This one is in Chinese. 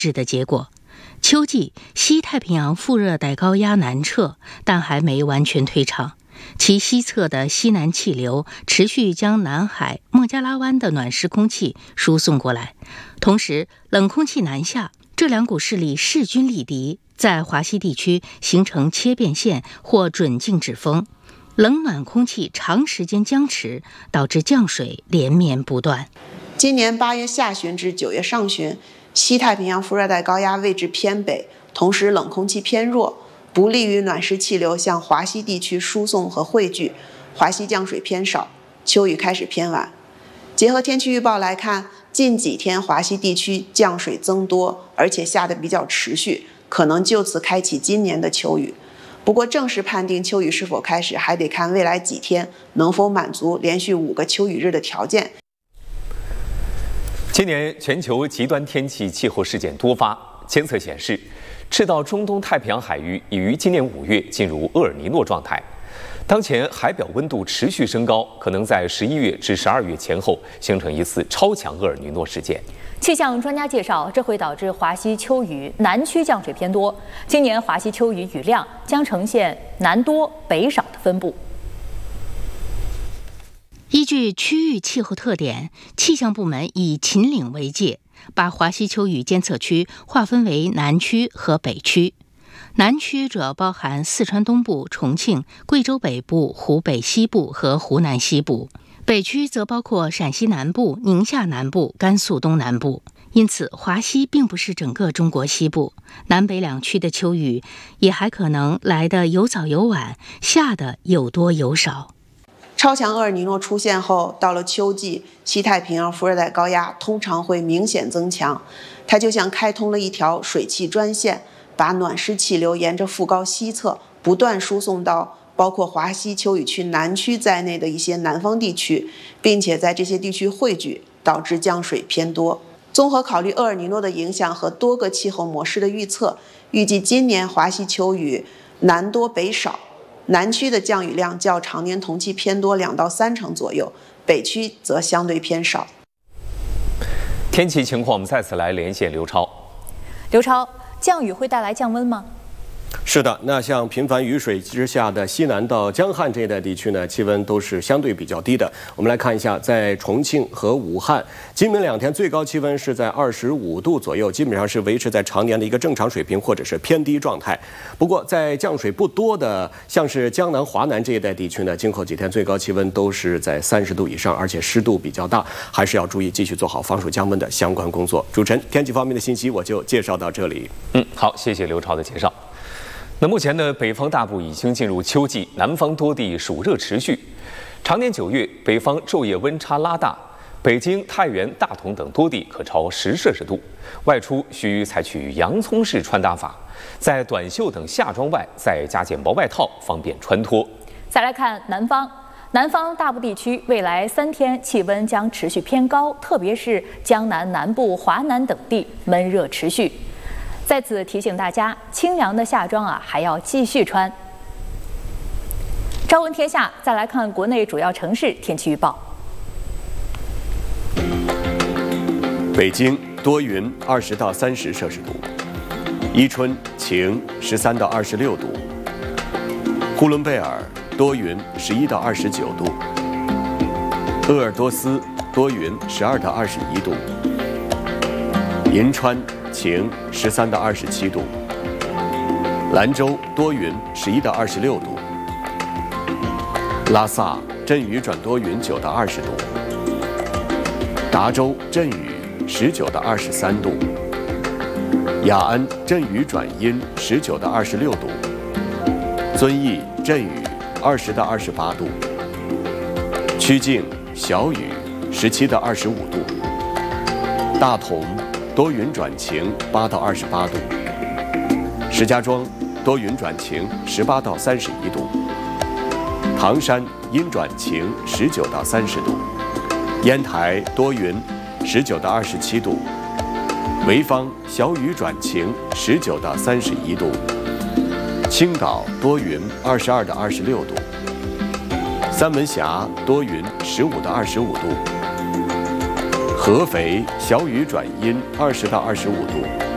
制的结果。秋季，西太平洋副热带高压南撤，但还没完全退场。其西侧的西南气流持续将南海、孟加拉湾的暖湿空气输送过来，同时冷空气南下，这两股势力势均力敌，在华西地区形成切变线或准静止风，冷暖空气长时间僵持，导致降水连绵不断。 今年8月下旬至9月上旬，西太平洋副热带高压位置偏北，同时冷空气偏弱，不利于暖湿气流向华西地区输送和汇聚，华西降水偏少，秋雨开始偏晚。结合天气预报来看，近几天华西地区降水增多，而且下得比较持续，可能就此开启今年的秋雨。不过正式判定秋雨是否开始，还得看未来几天能否满足连续5个秋雨日的条件。 今年全球极端天气气候事件多发，监测显示，赤道中东太平洋海域已于今年5月进入厄尔尼诺状态。当前海表温度持续升高，可能在11月至12月前后形成一次超强厄尔尼诺事件。 气象专家介绍，这会导致华西秋雨南区降水偏多，今年华西秋雨雨量将呈现南多北少的分布。 依据区域气候特点，气象部门以秦岭为界，把华西秋雨监测区划分为南区和北区。南区主要包含四川东部、重庆、贵州北部、湖北西部和湖南西部；北区则包括陕西南部、宁夏南部、甘肃东南部。因此，华西并不是整个中国西部，南北两区的秋雨也还可能来得有早有晚，下的有多有少。 超强厄尔尼诺出现后，到了秋季，西太平洋副热带高压通常会明显增强，它就像开通了一条水汽专线，把暖湿气流沿着副高西侧不断输送到包括华西秋雨区南区在内的一些南方地区，并且在这些地区汇聚，导致降水偏多。综合考虑厄尔尼诺的影响和多个气候模式的预测，预计今年华西秋雨南多北少，南区的降雨量较常年同期偏多2到3成左右，北区则相对偏少。 天气情况，我们再次来连线刘超。 刘超，降雨会带来降温吗？ 是的，那像频繁雨水之下的西南到江汉这一带地区呢，气温都是相对比较低的。我们来看一下，在重庆和武汉，今明2天最高气温是在25度左右，基本上是维持在常年的一个正常水平或者是偏低状态。不过，在降水不多的像是江南、华南这一带地区呢，今后几天最高气温都是在30度以上，而且湿度比较大，还是要注意继续做好防暑降温的相关工作。主持人，天气方面的信息我就介绍到这里。 好，谢谢刘超的介绍。那目前呢，北方大部已经进入秋季，南方多地暑热持续。常年9月，北方昼夜温差拉大，北京、太原、大同等多地可超10摄氏度。外出需采取洋葱式穿搭法，在短袖等夏装外再加件薄外套，方便穿脱。 再来看南方。南方大部地区未来3天气温将持续偏高，特别是江南南部、华南等地闷热持续。在此提醒大家，清凉的夏装还要继续穿。朝闻天下，再来看国内主要城市天气预报。 北京多云，20到30摄氏度；伊春晴，13到26度；呼伦贝尔多云，11到29度；鄂尔多斯多云，12到21度；银川晴，13到27度；兰州多云，11到26度；拉萨阵雨转多云，9到20度；达州阵雨，19到23度；雅安阵雨转阴，19到26度；遵义阵雨，20到28度；曲靖小雨，17到25度；大同多云转晴，8到28度；石家庄多云转晴，18到31度；唐山阴转晴，19到30度；烟台多云，19到27度；潍坊小雨转晴，19到31度；青岛多云，22到26度；三门峡多云，15到25度；合肥小雨转阴，20到25度；